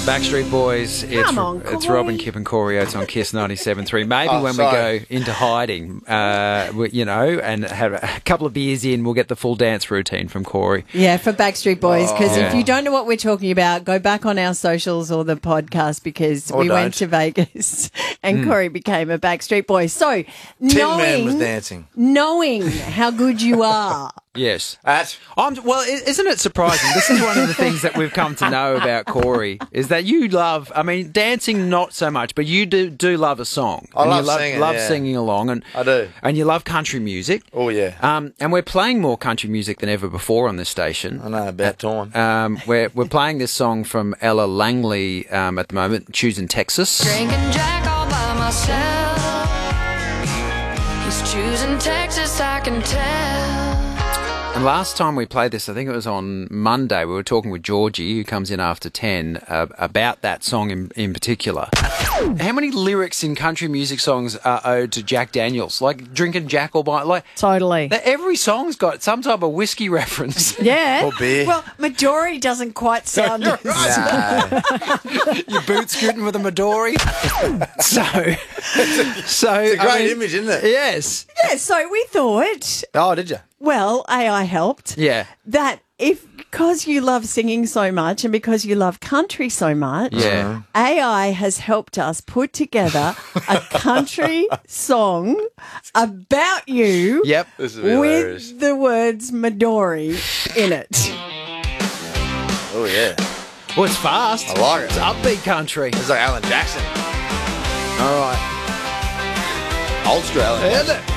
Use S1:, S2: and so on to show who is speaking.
S1: Backstreet Boys.
S2: Come on,
S1: it's
S2: Corey.
S1: Robin, Kip and Corey Oates on Kiss 97.3. Maybe when
S3: sorry.
S1: we go into hiding, and have a couple of beers in, we'll get the full dance routine from Corey.
S2: Yeah, for Backstreet Boys. Because
S1: Yeah.
S2: if you don't know what we're talking about, go back on our socials or the podcast because
S3: Or
S2: we went
S3: don't.
S2: to Vegas and Corey became a Backstreet Boy. So,
S3: Tin Man was dancing.
S2: knowing how good you are.
S1: Yes.
S3: Isn't
S1: it surprising? This is one of the things that we've come to know about Corey is that you love, dancing not so much, but you do love a song.
S3: I
S1: And
S3: love
S1: you
S3: singing,
S1: love
S3: yeah.
S1: singing along. And
S3: I do.
S1: And you love country music.
S3: Oh, yeah.
S1: And we're playing more country music than ever before on this station.
S3: I know, about time.
S1: We're playing this song from Ella Langley at the moment, Choosing Texas.
S4: Drinking Jack all by myself. He's choosing Texas, I can tell.
S1: And last time we played this, I think it was on Monday, we were talking with Georgie, who comes in after 10, about that song in particular. How many lyrics in country music songs are owed to Jack Daniels? Like Drinking Jack all by...
S2: Totally.
S1: Every song's got some type of whiskey reference.
S2: Yeah.
S3: Or beer.
S2: Well, Midori doesn't quite sound as...
S1: You're boot scooting with a Midori. so
S3: It's a great image, isn't it?
S1: Yes.
S2: Yeah, so we thought,
S3: Oh, did you?
S2: well, AI helped.
S1: Yeah.
S2: That because you love singing so much and because you love country so much,
S1: Yeah.
S2: AI has helped us put together a country song about you
S1: Yep.
S3: This is hilarious.
S2: with the words Midori in it.
S3: Oh, yeah.
S1: Well, it's fast.
S3: I like it.
S1: It's upbeat country.
S3: It's like Alan Jackson.
S1: All right.
S3: Old Australian.
S1: Isn't it?